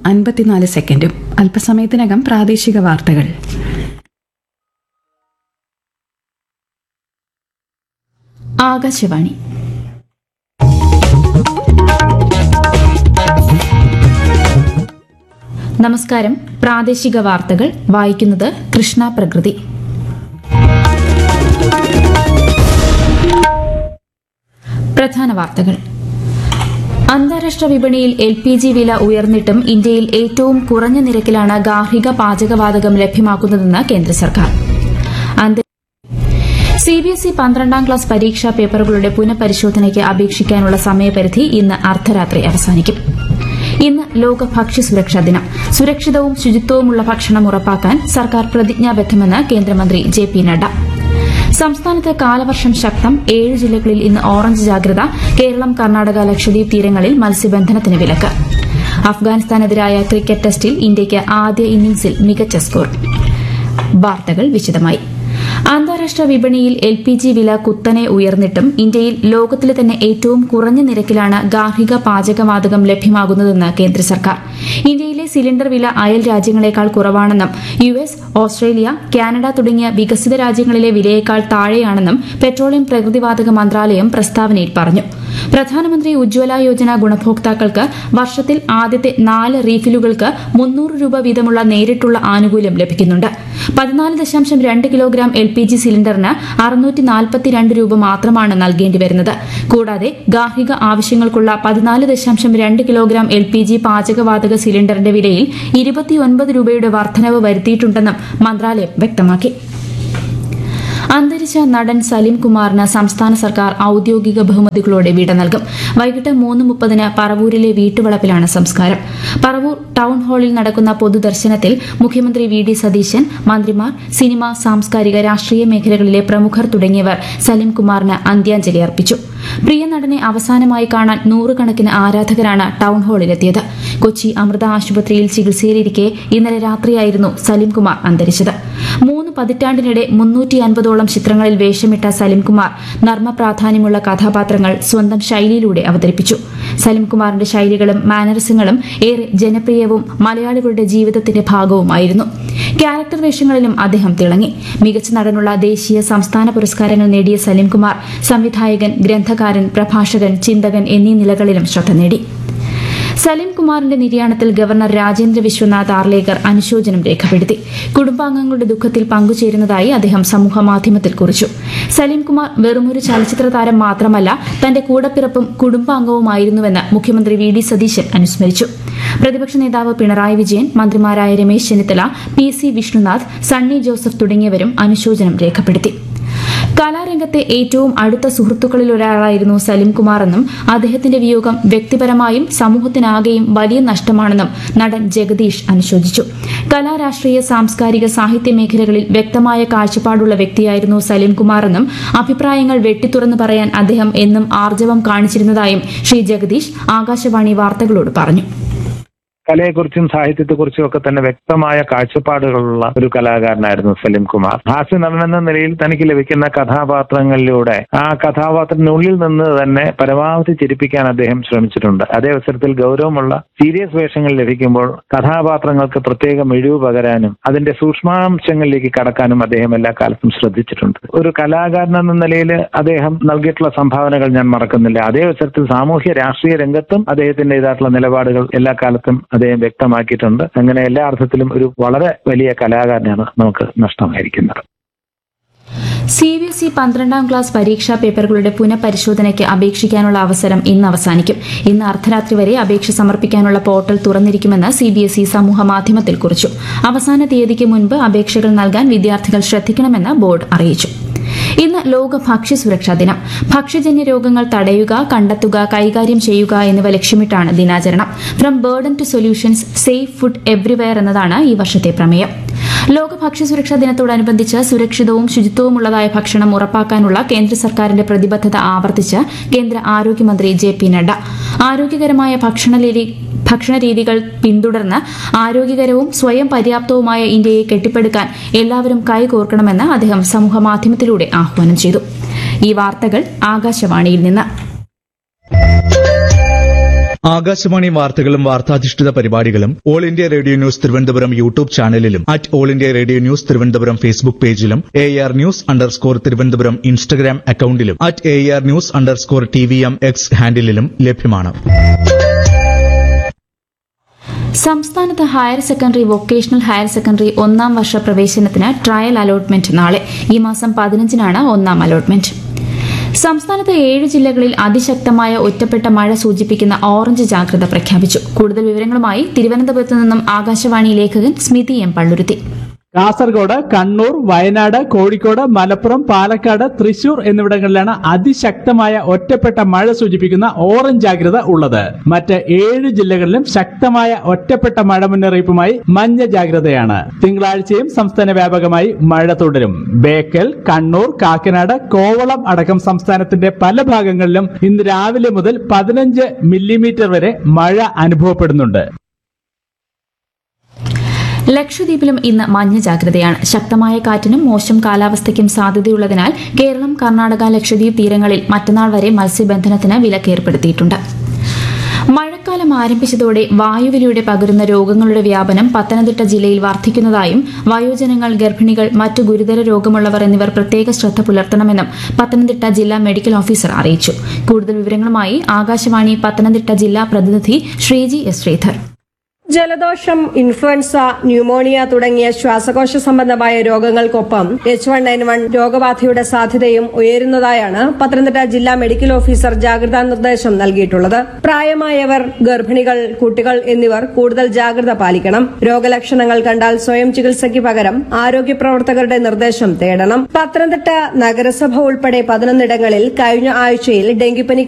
54. അല്പസമയത്തിനകം പ്രാദേശിക വാർത്തകൾ. ആകാശവാണി. നമസ്കാരം. പ്രാദേശിക വാർത്തകൾ വായിക്കുന്നത് കൃഷ്ണ പ്രകൃതി. പ്രധാന വാർത്തകൾ. അന്താരാഷ്ട്ര വിപണിയിൽ LPG വില ഉയർന്നിട്ടും ഇന്ത്യയിൽ ഏറ്റവും കുറഞ്ഞ നിരക്കിലാണ് ഗാർഹിക പാചകവാതകം ലഭ്യമാക്കുന്നതെന്ന് കേന്ദ്ര സർക്കാർ. CBSE 12ാം ക്ലാസ് പരീക്ഷാ പേപ്പറുകളുടെ പുനഃപരിശോധനയ്ക്ക് അപേക്ഷിക്കാനുള്ള സമയപരിധി ഇന്ന് അർദ്ധരാത്രി അവസാനിക്കും. ഇന്ന് ലോക ഭക്ഷ്യസുരക്ഷാ ദിനം. സുരക്ഷിതവും ശുചിത്വവുമുള്ള ഭക്ഷണം ഉറപ്പാക്കാൻ സർക്കാർ പ്രതിജ്ഞാബദ്ധമെന്ന് കേന്ദ്രമന്ത്രി JP നഡ്ഡ. സംസ്ഥാനത്ത് കാലവർഷം ശക്തം. 7 ജില്ലകളിൽ ഇന്ന് ഓറഞ്ച് ജാഗ്രത. കേരളം, കർണാടക, ലക്ഷദ്വീപ് തീരങ്ങളിൽ മത്സ്യബന്ധനത്തിന് വിലക്ക്. അഫ്ഗാനിസ്ഥാനെതിരായ ക്രിക്കറ്റ് ടെസ്റ്റിൽ ഇന്ത്യയ്ക്ക് ആദ്യ ഇന്നിംഗ്സിൽ മികച്ച സ്കോർ. വാർത്തകൾ വിശദമായി. അന്താരാഷ്ട്ര വിപണിയിൽ LPG വില കുത്തനെ ഉയർന്നിട്ടും ഇന്ത്യയിൽ ലോകത്തിലെ തന്നെ ഏറ്റവും കുറഞ്ഞ നിരക്കിലാണ് ഗാർഹിക പാചകവാതകം ലഭ്യമാകുന്നതെന്ന് കേന്ദ്ര സർക്കാർ. ഇന്ത്യയിലെ സിലിണ്ടർ വില അയൽ രാജ്യങ്ങളെക്കാൾ കുറവാണെന്നും US, ഓസ്ട്രേലിയ, കാനഡ തുടങ്ങിയ വികസിത രാജ്യങ്ങളിലെ വിലയേക്കാൾ താഴെയാണെന്നും പെട്രോളിയം പ്രകൃതിവാതക മന്ത്രാലയം പ്രസ്താവനയിൽ പറഞ്ഞു. പ്രധാനമന്ത്രി ഉജ്ജ്വല യോജന ഗുണഭോക്താക്കൾക്ക് വർഷത്തിൽ ആദ്യത്തെ 4 റീഫിലുകൾക്ക് 300 രൂപ വീതമുള്ള നേരിട്ടുള്ള ആനുകൂല്യം ലഭിക്കുന്നുണ്ട്. 14.2 കിലോഗ്രാം LPG സിലിണ്ടറിന് 642 രൂപ മാത്രമാണ് നൽകേണ്ടി വരുന്നത്. കൂടാതെ ഗാർഹിക ആവശ്യങ്ങൾക്കുള്ള 14.2 കിലോഗ്രാം LPG പാചകവാതക സിലിണ്ടറിന്റെ വിലയിൽ 29 രൂപയുടെ വർധനവ് വരുത്തിയിട്ടുണ്ടെന്നും മന്ത്രാലയം വ്യക്തമാക്കി. അന്തരിച്ച നടൻ സലിം കുമാറിന് സംസ്ഥാന സർക്കാർ ഔദ്യോഗിക ബഹുമതികളോടെ വിട നൽകും. വൈകിട്ട് 3:30 പറവൂരിലെ വീട്ടുവളപ്പിലാണ് സംസ്കാരം. പറവൂർ ടൌൺ ഹാളിൽ നടക്കുന്ന പൊതുദർശനത്തിൽ മുഖ്യമന്ത്രി VD സതീശൻ, മന്ത്രിമാർ, സിനിമ, സാംസ്കാരിക, രാഷ്ട്രീയ മേഖലകളിലെ പ്രമുഖർ തുടങ്ങിയവർ സലിം കുമാറിന് അന്ത്യാഞ്ജലി അർപ്പിച്ചു. പ്രിയ നടനെ അവസാനമായി കാണാൻ നൂറുകണക്കിന് ആരാധകരാണ് ടൌൺ ഹാളിലെത്തിയത്. കൊച്ചി അമൃത ആശുപത്രിയിൽ ചികിത്സയിലിരിക്കെ ഇന്നലെ രാത്രിയായിരുന്നു സലിം കുമാർ അന്തരിച്ചത്. 3 പതിറ്റാണ്ടിനിടെ 350ഓളം ചിത്രങ്ങളിൽ വേഷമിട്ട സലിംകുമാർ നർമ്മ പ്രാധാന്യമുള്ള കഥാപാത്രങ്ങൾ സ്വന്തം ശൈലിയിലൂടെ അവതരിപ്പിച്ചു. സലിംകുമാറിന്റെ ശൈലികളും മാനറിസങ്ങളും ഏറെ ജനപ്രിയവും മലയാളികളുടെ ജീവിതത്തിന്റെ ഭാഗവുമായിരുന്നു. ക്യാരക്ടർ വേഷങ്ങളിലും അദ്ദേഹം തിളങ്ങി. മികച്ച നടനുള്ള ദേശീയ, സംസ്ഥാന പുരസ്കാരങ്ങൾ നേടിയ സലിംകുമാർ സംവിധായകൻ, ഗ്രന്ഥകാരൻ, പ്രഭാഷകൻ, ചിന്തകൻ എന്നീ നിലകളിലും ശ്രദ്ധ നേടി. സലിം കുമാറിന്റെ നിര്യാണത്തിൽ ഗവർണർ രാജേന്ദ്ര വിശ്വനാഥ് ആർലേക്കർ അനുശോചനം രേഖപ്പെടുത്തി. കുടുംബാംഗങ്ങളുടെ ദുഃഖത്തിൽ പങ്കുചേരുന്നതായി അദ്ദേഹം സമൂഹമാധ്യമത്തിൽ കുറിച്ചു. സലിം കുമാർ വെറുമൊരു ചലച്ചിത്ര താരം മാത്രമല്ല, തന്റെ കൂടപ്പിറപ്പും കുടുംബാംഗവുമായിരുന്നുവെന്ന് മുഖ്യമന്ത്രി VD സതീശൻ അനുസ്മരിച്ചു. പ്രതിപക്ഷ നേതാവ് പിണറായി വിജയൻ, മന്ത്രിമാരായ രമേശ് ചെന്നിത്തല, PC വിഷ്ണുനാഥ്, സണ്ണി ജോസഫ് തുടങ്ങിയവരും അനുശോചനം രേഖപ്പെടുത്തി. കലാരംഗത്തെ ഏറ്റവും അടുത്ത സുഹൃത്തുക്കളിലൊരാളായിരുന്നു സലിംകുമാറെന്നും അദ്ദേഹത്തിന്റെ വിയോഗം വ്യക്തിപരമായും സമൂഹത്തിനാകെയും വലിയ നഷ്ടമാണെന്നും നടൻ ജഗദീഷ് അനുശോചിച്ചു. കലാ, രാഷ്ട്രീയ, സാംസ്കാരിക, സാഹിത്യ മേഖലകളിൽ വ്യക്തമായ കാഴ്ചപ്പാടുള്ള വ്യക്തിയായിരുന്നു സലിംകുമാറെന്നും അഭിപ്രായങ്ങൾ വെട്ടിത്തുറന്നു പറയാൻ അദ്ദേഹം എന്നും ആർജവം കാണിച്ചിരുന്നതായും ശ്രീ ജഗദീഷ് ആകാശവാണി വാർത്തകളോട് പറഞ്ഞു. കലയെക്കുറിച്ചും സാഹിത്യത്തെക്കുറിച്ചും ഒക്കെ തന്നെ വ്യക്തമായ കാഴ്ചപ്പാടുകളുള്ള ഒരു കലാകാരനായിരുന്നു സലിം കുമാർ. ഹാസ്യ നടനെന്ന നിലയിൽ തനിക്ക് ലഭിക്കുന്ന കഥാപാത്രങ്ങളിലൂടെ ആ കഥാപാത്രത്തിനുള്ളിൽ നിന്ന് തന്നെ പരമാവധി ചിരിപ്പിക്കാൻ അദ്ദേഹം ശ്രമിച്ചിട്ടുണ്ട്. അതേ അവസരത്തിൽ ഗൗരവമുള്ള സീരിയസ് വേഷങ്ങൾ ലഭിക്കുമ്പോൾ കഥാപാത്രങ്ങൾക്ക് പ്രത്യേക മിഴിവ് പകരാനും അതിന്റെ സൂക്ഷ്മാംശങ്ങളിലേക്ക് കടക്കാനും അദ്ദേഹം എല്ലാ കാലത്തും ശ്രദ്ധിച്ചിട്ടുണ്ട്. ഒരു കലാകാരൻ എന്ന നിലയിൽ അദ്ദേഹം നൽകിയിട്ടുള്ള സംഭാവനകൾ ഞാൻ മറക്കുന്നില്ല. അതേ അവസരത്തിൽ സാമൂഹ്യ രാഷ്ട്രീയ രംഗത്തും അദ്ദേഹത്തിൻ്റെതായിട്ടുള്ള നിലപാടുകൾ എല്ലാ കാലത്തും അദ്ദേഹം വ്യക്തമാക്കിയിട്ടുണ്ട്. അങ്ങനെ എല്ലാ അർത്ഥത്തിലും ഒരു വളരെ വലിയ കലാകാരനാണ് നമുക്ക് നഷ്ടമായിരിക്കുന്നത്. CBSE 12ാം ക്ലാസ് പരീക്ഷാ പേപ്പറുകളുടെ പുനഃപരിശോധനയ്ക്ക് അപേക്ഷിക്കാനുള്ള അവസരം ഇന്ന് അവസാനിക്കും. ഇന്ന് അർദ്ധരാത്രി വരെ അപേക്ഷ സമർപ്പിക്കാനുള്ള പോർട്ടൽ തുറന്നിരിക്കുമെന്ന് CBSE സമൂഹമാധ്യമത്തിൽ കുറിച്ചു. അവസാന തീയതിക്ക് മുൻപ് അപേക്ഷകൾ നൽകാൻ വിദ്യാർത്ഥികൾ ശ്രദ്ധിക്കണമെന്ന് ബോർഡ് അറിയിച്ചു. ഇന്ന് ലോക ഭക്ഷ്യസുരക്ഷാ ദിനം. ഭക്ഷ്യജന്യ രോഗങ്ങൾ തടയുക, കണ്ടെത്തുക, കൈകാര്യം ചെയ്യുക എന്നിവ ലക്ഷ്യമിട്ടാണ് ദിനാചരണം. From burden to solutions, safe food everywhere എന്നതാണ് ഈ വർഷത്തെ പ്രമേയം. ലോക ഭക്ഷ്യസുരക്ഷാ ദിനത്തോടനുബന്ധിച്ച് സുരക്ഷിതവും ശുചിത്വവുമുള്ളതായ ഭക്ഷണം ഉറപ്പാക്കാനുള്ള കേന്ദ്ര സർക്കാരിന്റെ പ്രതിബദ്ധത ആവർത്തിച്ച് കേന്ദ്ര ആരോഗ്യമന്ത്രി JP നഡ്ഡ. ആരോഗ്യകരമായ ഭക്ഷണരീതികൾ പിന്തുടർന്ന് ആരോഗ്യകരവും സ്വയം പര്യാപ്തവുമായ ഇന്ത്യയെ കെട്ടിപ്പടുക്കാൻ എല്ലാവരും കൈകോർക്കണമെന്ന് അദ്ദേഹം സമൂഹമാധ്യമത്തിലൂടെ ആഹ്വാനം ചെയ്തു. ഈ വാർത്തകൾ ആകാശവാണിയിൽ നിന്ന്. ആകാശവാണി വാർത്തകളും വാർത്താധിഷ്ഠിത പരിപാടികളും all India radio news Thiruvananthapuram YouTube ചാനലിലും all India radio news Thiruvananthapuram Facebook പേജിലും AR ന്യൂസ് _തിരുവനന്തപുരം ഇൻസ്റ്റഗ്രാം അക്കൌണ്ടിലും AR ന്യൂസ് _TVM X ഹാൻഡിലും ലഭ്യമാണ്. സംസ്ഥാനത്ത് higher secondary vocational higher secondary 1ാം വർഷ പ്രവേശനത്തിന് ട്രയൽ അലോട്ട്മെന്റ് നാളെ. ഈ മാസം 15-നാണ് 1ാം അലോട്ട്മെന്റ്. സംസ്ഥാനത്ത് 7 ജില്ലകളിൽ അതിശക്തമായ ഒറ്റപ്പെട്ട മഴ സൂചിപ്പിക്കുന്ന ഓറഞ്ച് ജാഗ്രത പ്രഖ്യാപിച്ചു. കൂടുതൽ വിവരങ്ങളുമായി തിരുവനന്തപുരത്ത് നിന്നും ആകാശവാണി ലേഖകൻ സ്മിതി M. പള്ളുരുത്തി. കാസർഗോഡ്, കണ്ണൂർ, വയനാട്, കോഴിക്കോട്, മലപ്പുറം, പാലക്കാട്, തൃശൂർ എന്നിവിടങ്ങളിലാണ് അതിശക്തമായ ഒറ്റപ്പെട്ട മഴ സൂചിപ്പിക്കുന്ന ഓറഞ്ച് ജാഗ്രത ഉള്ളത്. മറ്റ് 7 ജില്ലകളിലും ശക്തമായ ഒറ്റപ്പെട്ട മഴ മുന്നറിയിപ്പുമായി മഞ്ഞ ജാഗ്രതയാണ്. തിങ്കളാഴ്ചയും സംസ്ഥാന വ്യാപകമായി മഴ തുടരും. ബേക്കൽ, കണ്ണൂർ, കാക്കനാട്, കോവളം അടക്കം സംസ്ഥാനത്തിന്റെ പല ഭാഗങ്ങളിലും ഇന്ന് രാവിലെ മുതൽ 15 മില്ലിമീറ്റർ വരെ മഴ അനുഭവപ്പെടുന്നുണ്ട്. ലക്ഷദ്വീപിലും ഇന്ന് മഞ്ഞ ജാഗ്രതയാണ്. ശക്തമായ കാറ്റിനും മോശം കാലാവസ്ഥയ്ക്കും സാധ്യതയുള്ളതിനാൽ കേരളം, കർണാടക, ലക്ഷദ്വീപ് തീരങ്ങളിൽ മറ്റന്നാൾ വരെ മത്സ്യബന്ധനത്തിന് വിലക്കേർപ്പെടുത്തിയിട്ടുണ്ട്. മഴക്കാലം ആരംഭിച്ചതോടെ വായുവിലൂടെ പകരുന്ന രോഗങ്ങളുടെ വ്യാപനം പത്തനംതിട്ട ജില്ലയിൽ വർദ്ധിക്കുന്നതായും വയോജനങ്ങൾ, ഗർഭിണികൾ, മറ്റു ഗുരുതര രോഗമുള്ളവർ എന്നിവർ പ്രത്യേക ശ്രദ്ധ പുലർത്തണമെന്നും പത്തനംതിട്ട ജില്ലാ മെഡിക്കൽ ഓഫീസർ അറിയിച്ചു. കൂടുതൽ വിവരങ്ങളുമായി ആകാശവാണി പത്തനംതിട്ട ജില്ലാ പ്രതിനിധി ശ്രീജി S. ശ്രീധർ. ജലദോഷം, ഇൻഫ്ലുവൻസ, ന്യൂമോണിയ തുടങ്ങിയ ശ്വാസകോശ സംബന്ധമായ രോഗങ്ങൾക്കൊപ്പം H1N1 രോഗബാധയുടെ സാധ്യതയും ഉയരുന്നതായാണ് പത്തനംതിട്ട ജില്ലാ മെഡിക്കൽ ഓഫീസർ ജാഗ്രതാ നിർദ്ദേശം നൽകിയിട്ടുള്ളത്. പ്രായമായവർ, ഗർഭിണികൾ, കുട്ടികൾ എന്നിവർ കൂടുതൽ ജാഗ്രത പാലിക്കണം. രോഗലക്ഷണങ്ങൾ കണ്ടാൽ സ്വയം ചികിത്സയ്ക്ക് പകരം ആരോഗ്യ പ്രവർത്തകരുടെ നിർദ്ദേശം തേടണം. പത്തനംതിട്ട നഗരസഭ ഉൾപ്പെടെ 11 ഇടങ്ങളിൽ കഴിഞ്ഞ ആഴ്ചയിൽ ഡെങ്കിപ്പനി